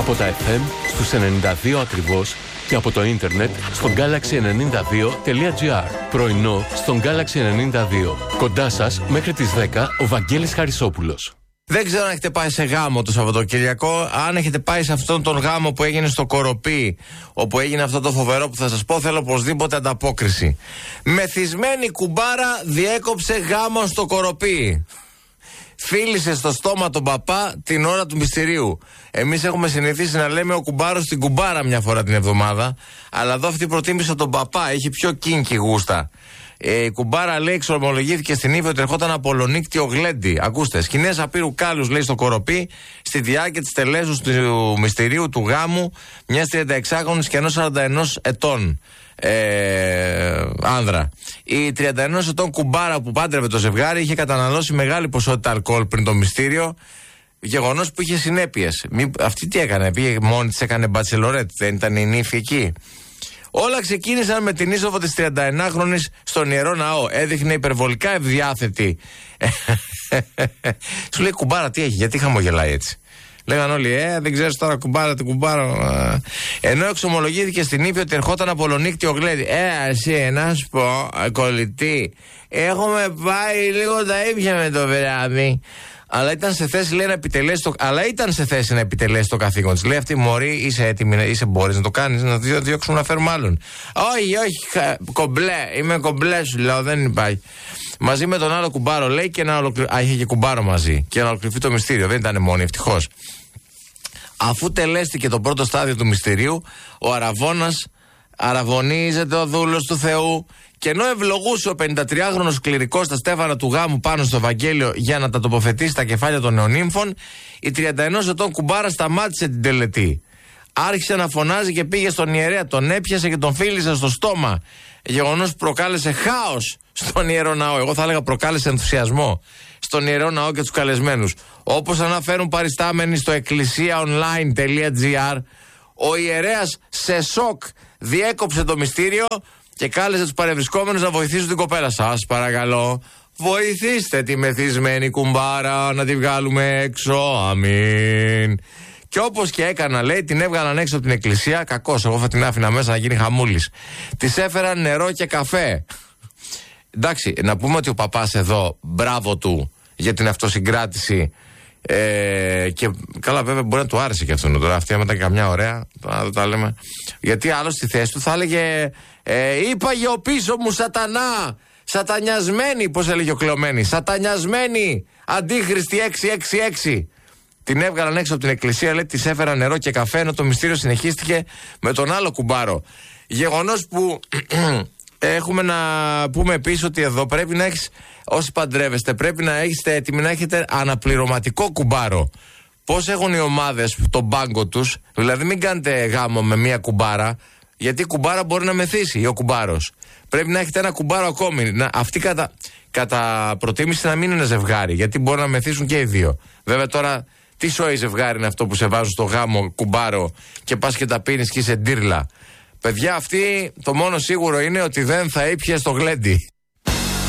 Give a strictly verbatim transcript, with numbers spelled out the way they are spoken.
Από τα εφ εμ στους ενενήντα δύο ακριβώς και από το ίντερνετ στο γκάλαξι ενενήντα δύο τελεία τζι άρ. Πρωινό στον γκάλαξι ενενήντα δύο. Κοντά σας μέχρι τις δέκα ο Βαγγέλης Χαρισόπουλος. Δεν ξέρω αν έχετε πάει σε γάμο το Σαββατοκυριακό. Αν έχετε πάει σε αυτόν τον γάμο που έγινε στο Κοροπή, όπου έγινε αυτό το φοβερό που θα σας πω, θέλω οπωσδήποτε ανταπόκριση. Μεθυσμένη κουμπάρα διέκοψε γάμο στο Κοροπή. Φίλησε στο στόμα τον παπά την ώρα του μυστηρίου. Εμείς έχουμε συνηθίσει να λέμε ο κουμπάρος στην κουμπάρα μια φορά την εβδομάδα. Αλλά εδώ αυτή προτίμησε τον παπά, έχει πιο κίνκι γούστα. Ε, η κουμπάρα, λέει, εξομολογήθηκε στην Ήβη ότι ερχόταν από Λονίκτιο Γλέντι. Ακούστε, σκηνές απείρου κάλους, λέει, στο Κοροπή, στη διάρκεια της τελέσεως του μυστηρίου του γάμου μιας τριανταεξάχρονης και ενός σαρανταενός ετών ε, άνδρα. Η τριανταενός ετών κουμπάρα που πάντρευε το ζευγάρι είχε καταναλώσει μεγάλη ποσότητα αλκοόλ πριν το μυστήριο. Γεγονός που είχε συνέπειες. Αυτή τι έκανε, πήγε μόνη της, έκανε μπατσελορέτ, δεν ήταν η νύφη εκεί. Όλα ξεκίνησαν με την είσοδο της τριανταενάχρονης στον Ιερό Ναό. Έδειχνε υπερβολικά ευδιάθετη. Σου λέει, κουμπάρα, τι έχει, γιατί χαμογελάει έτσι. Λέγαν όλοι, ε, δεν ξέρεις τώρα κουμπάρα, την κουμπάρα. Ενώ εξομολογήθηκε στην Ήπη ότι ερχόταν από Λονίκτιο Γλέντι. Ε, εσύ, να σου πω, κολλητή, έχουμε πάει λίγο τα ίδια με το βράδυ. Αλλά ήταν σε θέση, λέει, να επιτελέσει το, αλλά ήταν σε θέση να επιτελέσει το καθήκον της. Λέει αυτή, μωρή, είσαι έτοιμη, είσαι, μπορείς να το κάνεις, να το διώξουμε να φέρουμε άλλον. Όχι, όχι, κομπλέ, είμαι κομπλέ, σου λέω, δεν υπάρχει. Μαζί με τον άλλο κουμπάρο, λέει, και να ολοκληρωθεί. Α, είχε και κουμπάρο μαζί. Και να ολοκληρωθεί το μυστήριο. Δεν ήταν μόνη, ευτυχώς. Αφού τελέστηκε το πρώτο στάδιο του μυστηρίου, ο Αραβώνας αραβωνίζεται ο δούλος του Θεού. Και ενώ ευλογούσε ο πενηντατριάχρονος κληρικός τα στέφανα του γάμου πάνω στο Ευαγγέλιο για να τα τοποθετήσει στα κεφάλια των νεονύμφων, η τριανταενός ετών κουμπάρα σταμάτησε την τελετή. Άρχισε να φωνάζει και πήγε στον ιερέα, τον έπιασε και τον φίλησε στο στόμα. Γεγονός που προκάλεσε χάος στον Ιερό Ναό. Εγώ θα έλεγα προκάλεσε ενθουσιασμό στον Ιερό Ναό και τους καλεσμένους. Όπως αναφέρουν παριστάμενοι στο εκκλησία-online τελεία τζι άρ, ο ιερέας σε σοκ διέκοψε το μυστήριο και κάλεσε τους παρευρισκόμενους να βοηθήσουν την κοπέλα. Σας παρακαλώ, βοηθήστε τη μεθυσμένη κουμπάρα να τη βγάλουμε έξω. Αμήν. Και όπως και έκανα, λέει, την έβγαλαν έξω από την εκκλησία. Κακώς, εγώ θα την άφηνα μέσα να γίνει χαμούλης. Της έφεραν νερό και καφέ. Εντάξει, να πούμε ότι ο παπάς εδώ, μπράβο του για την αυτοσυγκράτηση. Ε, και καλά, βέβαια, μπορεί να του άρεσε και αυτό τώρα. Αυτή άμα ήταν καμιά ωραία, τώρα τα λέμε. Γιατί άλλο στη θέση του θα έλεγε, ε, είπαγε ο πίσω μου σατανά, σατανιασμένη, πώς έλεγε ο κλεωμένη, σατανιασμένη, αντίχριστη έξι έξι έξι. Την έβγαλαν έξω από την εκκλησία, λέει, της έφεραν νερό και καφέ, ενώ το μυστήριο συνεχίστηκε με τον άλλο κουμπάρο. Γεγονός που έχουμε να πούμε επίσης ότι εδώ πρέπει να έχεις, όσοι παντρεύεστε, πρέπει να έχετε έτοιμοι να έχετε αναπληρωματικό κουμπάρο. Πώς έχουν οι ομάδες τον πάγκο τους, δηλαδή μην κάνετε γάμο με μία κουμπάρα, γιατί η κουμπάρα μπορεί να μεθύσει ή ο κουμπάρος. Πρέπει να έχετε ένα κουμπάρο ακόμη. Να, αυτή κατά, κατά προτίμηση να μην είναι ζευγάρι, γιατί μπορεί να μεθύσουν και οι δύο. Βέβαια τώρα, τι σοϊ ζευγάρι είναι αυτό που σε βάζουν στο γάμο κουμπάρο και πας και τα πίνεις και είσαι ντύρλα. Παιδιά, αυτή το μόνο σίγουρο είναι ότι δεν θα ήπιε στο γλέντι.